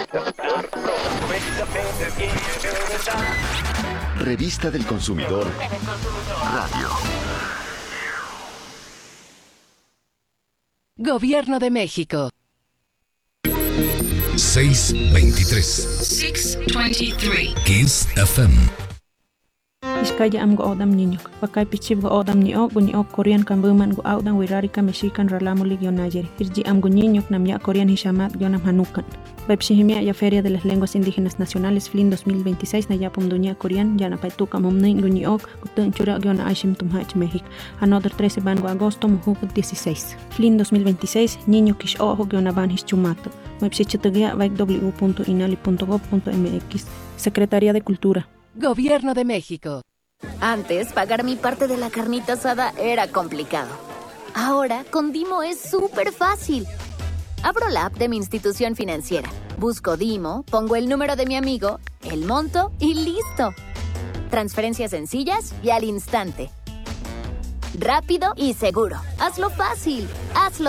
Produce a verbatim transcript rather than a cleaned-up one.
Revista del Consumidor Radio. Gobierno de México. seis veintitrés. seis veintitrés. Kiss F M. Iskaya am go odam niñok. Pakai pichib go odam ni ok bunyi ok Korean kan buman go audang wirarika mexican ralamulig yon ayer. Irji am go niñok nam ya Korean hishamat yon am hanukan. Baipsihimia ya Feria de las Lenguas Indígenas Nacionales F L I N dos mil veintiséis na ya pum dunia Korean ya na paituka mumnin gunyi ok kutun chura yon aishim tumhach México. Another trece ban go agosto mujuk dieciséis. F L I N dos mil veintiséis niño kish ojo yon aban his chumato. Baipsichitagia vaik w punto inali punto gob punto m x. Secretaría de Cultura. Gobierno de México. Antes, pagar mi parte de la carnita asada era complicado. Ahora, con Dimo es súper fácil. Abro la app de mi institución financiera, busco Dimo, pongo el número de mi amigo, el monto y listo. Transferencias sencillas y al instante. Rápido y seguro. Hazlo fácil. Hazlo